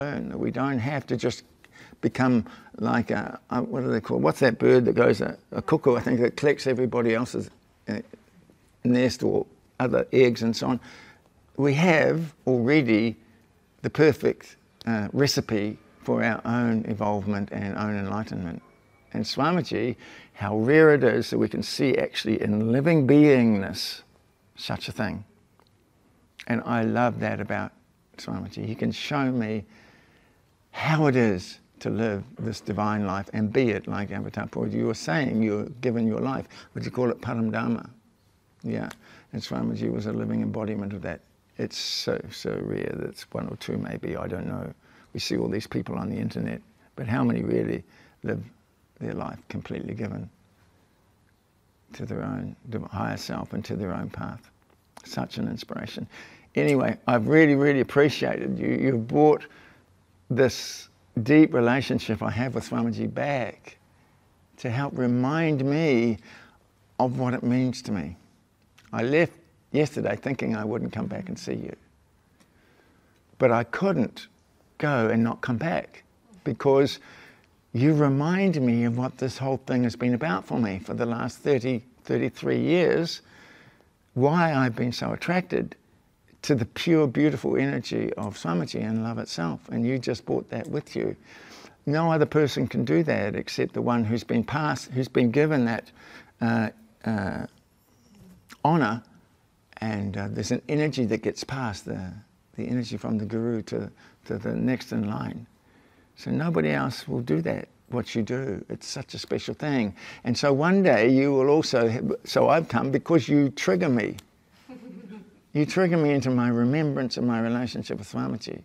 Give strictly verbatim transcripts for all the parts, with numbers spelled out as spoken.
We don't have to just become like a, a what do they call, what's that bird that goes, a, a cuckoo, I think, that collects everybody else's uh, nest or other eggs and so on. We have already the perfect uh, recipe for our own evolvement and own enlightenment. And Swamiji, how rare it is that we can see actually in living beingness such a thing. And I love that about Swamiji. He can show me how it is to live this divine life and be it like Avatar Puruji. You were saying you were given your life. Would you call it Paramdharma? Yeah. And Swamiji was a living embodiment of that. It's so, so rare that it's one or two maybe, I don't know. We see all these people on the internet, but how many really live their life completely given to their own higher self and to their own path? Such an inspiration. Anyway, I've really, really appreciated you. You've brought this deep relationship I have with Swamiji back to help remind me of what it means to me. I left yesterday thinking I wouldn't come back and see you. But I couldn't go and not come back because you remind me of what this whole thing has been about for me for the last thirty, thirty-three years, why I've been so attracted to the pure, beautiful energy of Swamiji and love itself. And you just brought that with you. No other person can do that except the one who's been passed, who's been given that uh, uh, honor. And uh, there's an energy that gets passed, the, the energy from the Guru to, to the next in line. So nobody else will do that, what you do. It's such a special thing. And so one day you will also, have, so I've come because you trigger me. You trigger me into my remembrance of my relationship with Swamiji.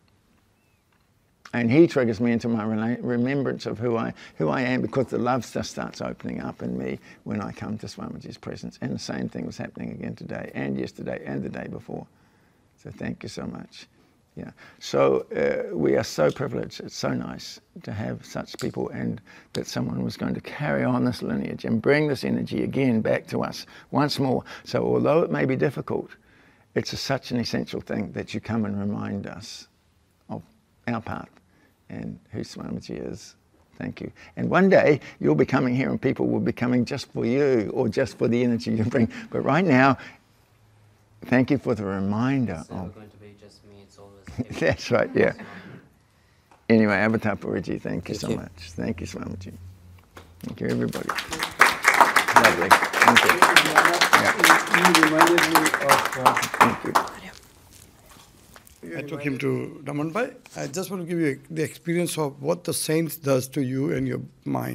And he triggers me into my remembrance of who I, who I am, because the love just starts opening up in me when I come to Swamiji's presence. And the same thing was happening again today and yesterday and the day before. So thank you so much. Yeah. So uh, we are so privileged. It's so nice to have such people, and that someone was going to carry on this lineage and bring this energy again back to us once more. So although it may be difficult, it's a, such an essential thing that you come and remind us of our path and who Swamiji is. Thank you. And one day you'll be coming here and people will be coming just for you or just for the energy you bring. But right now, thank you for the reminder. It's never of going to be just me, it's always That's right, yeah. Anyway, Avatar Puruji, thank you Thank so you. much. Thank you, Swamiji. Thank you, everybody. Lovely. Thank you. Yeah. You reminded me of... Uh, Thank you. I took him to Ramanbai. I just want to give you the experience of what the saints does to you and your mind.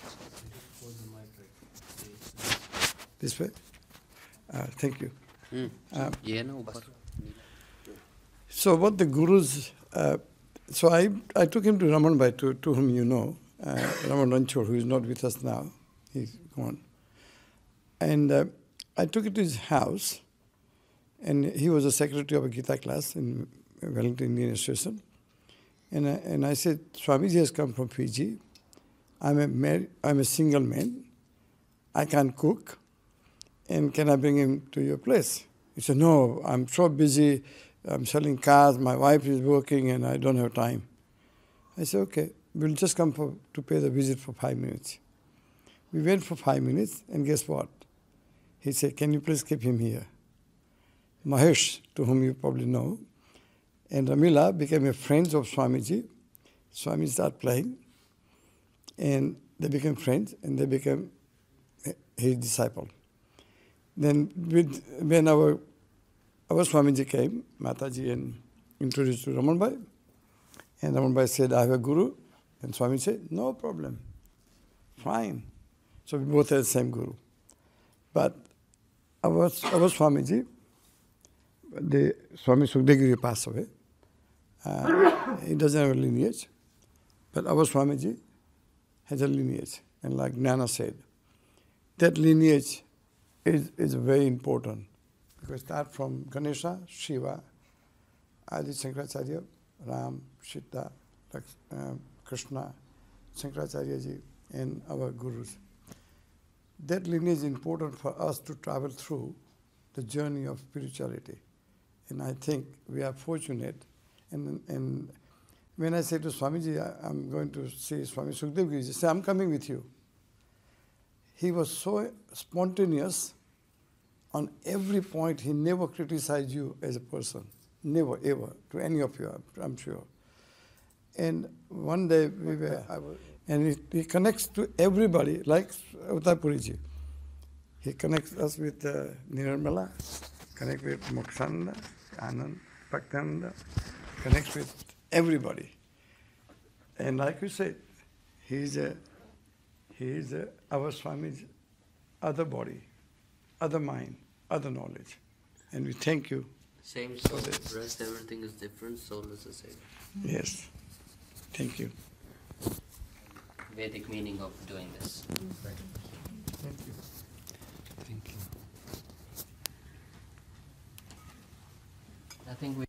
This way? Uh, thank you. Mm. Uh, Yeah, no, but so what the gurus... Uh, so I, I took him to Ramanbai, to, to whom you know, uh, Raman Ranchor, who is not with us now. He's gone. And uh, I took it to his house. And he was a secretary of a Gita class in Wellington Indian Association. And I, and I said, Swamiji has come from Fiji. I'm a, mar- I'm a single man. I can't cook. And can I bring him to your place? He said, no, I'm so busy. I'm selling cars. My wife is working and I don't have time. I said, okay, we'll just come for, to pay the visit for five minutes. We went for five minutes and guess what? He said, can you please keep him here? Mahesh, to whom you probably know, and Ramila became a friend of Swamiji. Swamiji started playing, and they became friends, and they became his disciple. Then with, when our, our Swamiji came, Mataji, and introduced to Ramanbai, and Ramanbai said, I have a guru, and Swamiji said, no problem, fine. So we both had the same guru. But our, our Swamiji, the Swami Sukhdegiri passed away. Uh, he doesn't have a lineage. But our Swamiji has a lineage. And like Nana said, that lineage is, is very important. Because start from Ganesha, Shiva, Adi Shankaracharya, Ram, Sita, um, Krishna, Shankaracharya ji, and our gurus. That lineage is important for us to travel through the journey of spirituality. And I think we are fortunate, and, and when I say to Swamiji, I, I'm going to see Swami Sukdev Giri, he said, I'm coming with you. He was so spontaneous on every point. He never criticized you as a person. Never, ever, to any of you, I'm sure. And one day we were, I was, and he, he connects to everybody, like Uttapuriji. He connects us with uh, Nirmala, connects with Mokshananda, Anand, Bhaktananda, connects with everybody. And like you said, he is a, he is a, our Swami's other body, other mind, other knowledge. And we thank you. Same soul, rest everything is different, soul is the same. Yes. Thank you. Vedic meaning of doing this. Thank you. Thank you. I think we